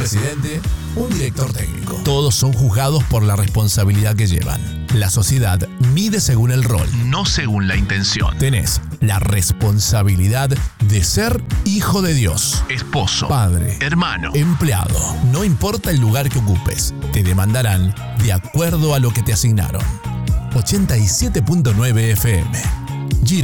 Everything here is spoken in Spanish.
presidente, un director técnico. Todos son juzgados por la responsabilidad que llevan. La sociedad mide según el rol, no según la intención. Tenés la responsabilidad de ser hijo de Dios, esposo, padre, hermano, empleado. No importa el lugar que ocupes, te demandarán de acuerdo a lo que te asignaron. 87.9 FM.